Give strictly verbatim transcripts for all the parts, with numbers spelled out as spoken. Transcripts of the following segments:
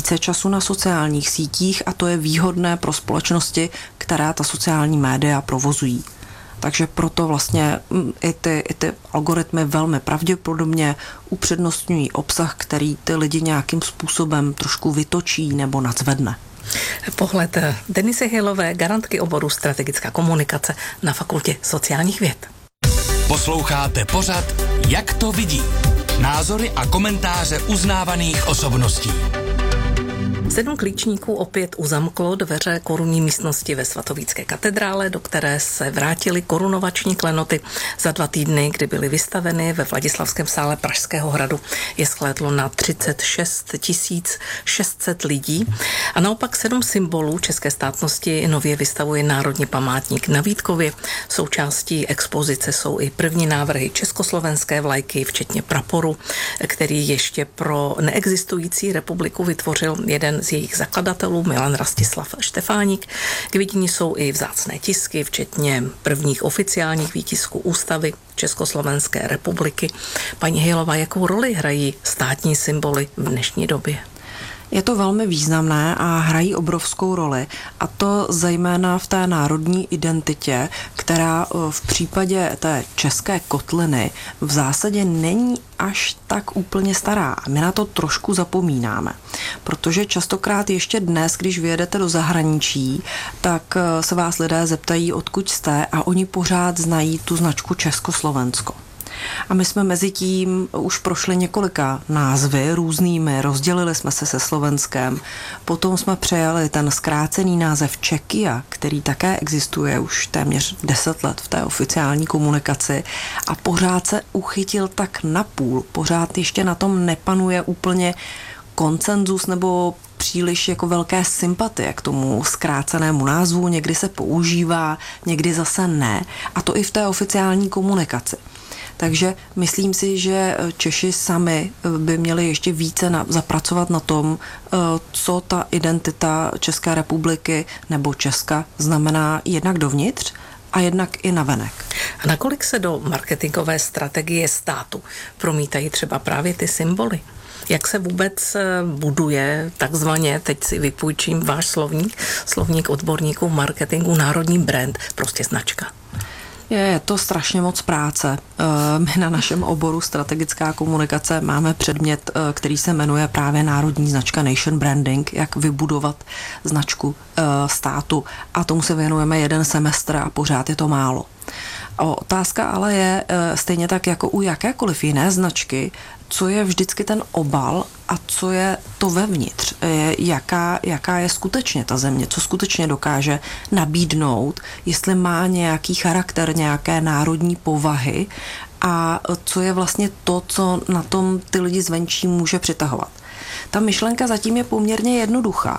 více času na sociálních sítích a to je výhodné pro společnosti, která ta sociální média provozují. Takže proto vlastně i ty, i ty algoritmy velmi pravděpodobně upřednostňují obsah, který ty lidi nějakým způsobem trošku vytočí nebo nadzvedne. Pohled Denise Hillové, garantky oboru strategická komunikace na Fakultě sociálních věd. Posloucháte pořad Jak to vidí? Názory a komentáře uznávaných osobností. Sedm klíčníků opět uzamklo dveře korunní místnosti ve Svatovícké katedrále, do které se vrátily korunovační klenoty. Za dva týdny, kdy byly vystaveny ve Vladislavském sále Pražského hradu, je shlédlo na třicet šest tisíc šest set lidí. A naopak sedm symbolů české státnosti nově vystavuje Národní památník na Vítkově. Součástí expozice jsou i první návrhy československé vlajky, včetně praporu, který ještě pro neexistující republiku vytvořil jeden z jejich zakladatelů, Milan Rastislav Štefánik. K vidění jsou i vzácné tisky, včetně prvních oficiálních výtisků ústavy Československé republiky. Paní Hillová, jakou roli hrají státní symboly v dnešní době? Je to velmi významné a hrají obrovskou roli, a to zejména v té národní identitě, která v případě té české kotliny v zásadě není až tak úplně stará. A my na to trošku zapomínáme, protože častokrát ještě dnes, když vyjedete do zahraničí, tak se vás lidé zeptají, odkud jste, a oni pořád znají tu značku Československo. A my jsme mezi tím už prošli několika názvy různými, rozdělili jsme se se Slovenskem, potom jsme přejali ten zkrácený název Czechia, který také existuje už téměř deset let v té oficiální komunikaci a pořád se uchytil tak napůl, pořád ještě na tom nepanuje úplně konsenzus nebo příliš jako velké sympatie k tomu zkrácenému názvu, někdy se používá, někdy zase ne, a to i v té oficiální komunikaci. Takže myslím si, že Češi sami by měli ještě více na, zapracovat na tom, co ta identita České republiky nebo Česka znamená jednak dovnitř a jednak i navenek. A nakolik se do marketingové strategie státu promítají třeba právě ty symboly? Jak se vůbec buduje takzvaně, teď si vypůjčím váš slovník, slovník odborníků marketingu, národní brand, prostě značka? Je, je to strašně moc práce. My na našem oboru strategická komunikace máme předmět, který se jmenuje právě národní značka Nation Branding, jak vybudovat značku státu, a tomu se věnujeme jeden semestr a pořád je to málo. Otázka ale je stejně tak jako u jakékoliv jiné značky, co je vždycky ten obal a co je to vevnitř, jaká, jaká je skutečně ta země, co skutečně dokáže nabídnout, jestli má nějaký charakter, nějaké národní povahy a co je vlastně to, co na tom ty lidi zvenčí může přitahovat. Ta myšlenka zatím je poměrně jednoduchá.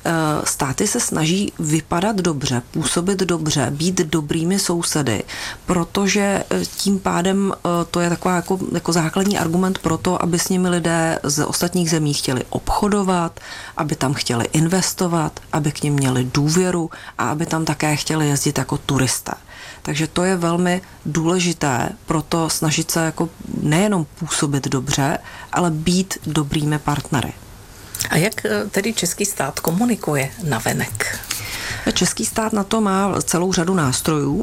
Státy se snaží vypadat dobře, působit dobře, být dobrými sousedy, protože tím pádem to je taková jako, jako základní argument pro to, aby s nimi lidé z ostatních zemí chtěli obchodovat, aby tam chtěli investovat, aby k nim měli důvěru a aby tam také chtěli jezdit jako turisté. Takže to je velmi důležité, proto snažit se jako nejenom působit dobře, ale být dobrými partnery. A jak tedy český stát komunikuje navenek? Český stát na to má celou řadu nástrojů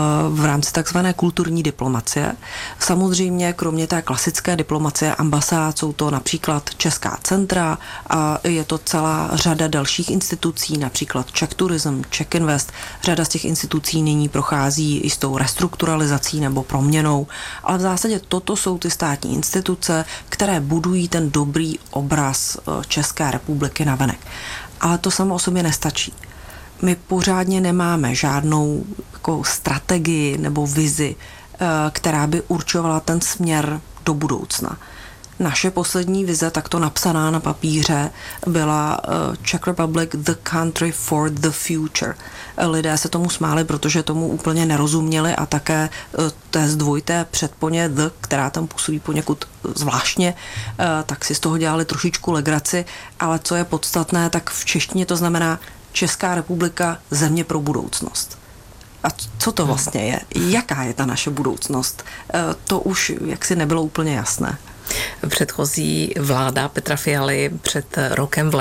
v rámci takzvané kulturní diplomacie. Samozřejmě kromě té klasické diplomacie ambasád jsou to například česká centra a je to celá řada dalších institucí, například Czech Tourism, Czech Invest. Řada z těch institucí nyní prochází i s tou restrukturalizací nebo proměnou, ale v zásadě toto jsou ty státní instituce, které budují ten dobrý obraz České republiky navenek. Ale to samo o sobě nestačí. My pořádně nemáme žádnou jako strategii nebo vizi, která by určovala ten směr do budoucna. Naše poslední vize, takto napsaná na papíře, byla Czech Republic, the country for the future. Lidé se tomu smáli, protože tomu úplně nerozuměli a také té zdvojité předponě the, která tam působí poněkud zvláštně, tak si z toho dělali trošičku legraci, ale co je podstatné, tak v češtině to znamená Česká republika, země pro budoucnost. A co to vlastně je? Jaká je ta naše budoucnost? To už jaksi nebylo úplně jasné. Předchozí vláda Petra Fialy před rokem v